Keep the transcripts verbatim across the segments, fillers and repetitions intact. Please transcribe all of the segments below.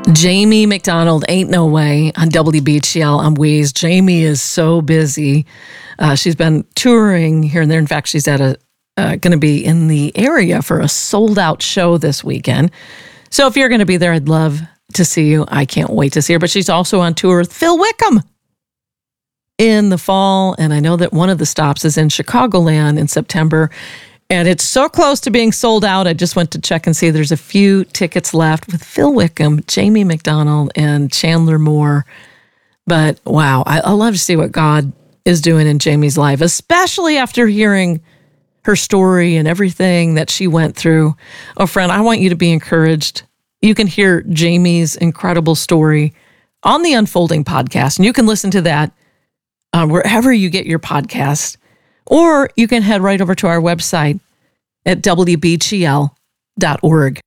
Jamie McDonald, Ain't No Way on W B G L on Waze. Jamie is so busy. Uh, she's been touring here and there. In fact, she's at a uh, going to be in the area for a sold-out show this weekend. So if you're going to be there, I'd love to see you. I can't wait to see her. But she's also on tour with Phil Wickham in the fall. And I know that one of the stops is in Chicagoland in September. And it's so close to being sold out. I just went to check and see there's a few tickets left with Phil Wickham, Jamie McDonald, and Chandler Moore. But wow, I, I love to see what God is doing in Jamie's life, especially after hearing her story and everything that she went through. Oh, friend, I want you to be encouraged. You can hear Jamie's incredible story on the Unfolding podcast, and you can listen to that uh, wherever you get your podcast. Or you can head right over to our website at W B G L dot org.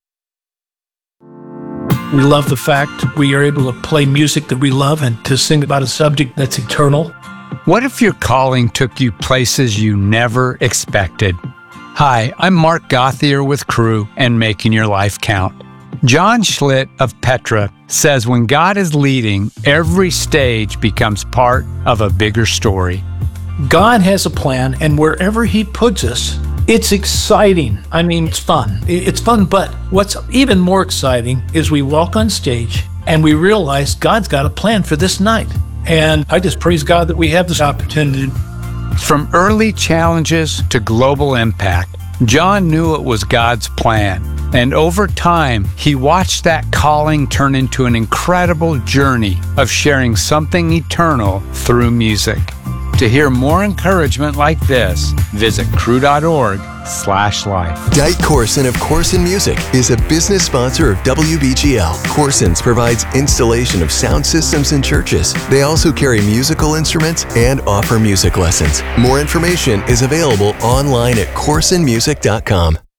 We love the fact we are able to play music that we love and to sing about a subject that's eternal. What if your calling took you places you never expected? Hi, I'm Mark Gothier with Crew and Making Your Life Count. John Schlitt of Petra says when God is leading, every stage becomes part of a bigger story. God has a plan, and wherever He puts us, it's exciting. I mean, it's fun. It's fun, but what's even more exciting is we walk on stage and we realize God's got a plan for this night. And I just praise God that we have this opportunity. From early challenges to global impact, John knew it was God's plan. And over time, he watched that calling turn into an incredible journey of sharing something eternal through music. To hear more encouragement like this, visit crew.org slash life. Dite Corson of Corson Music is a business sponsor of W B G L. Corson's provides installation of sound systems in churches. They also carry musical instruments and offer music lessons. More information is available online at corson music dot com.